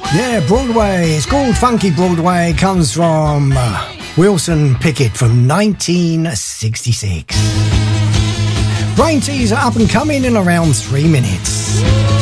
Yeah, Broadway. It's called Funky Broadway. Comes from Wilson Pickett from 1966. Brain Teaser up and coming in around 3 minutes.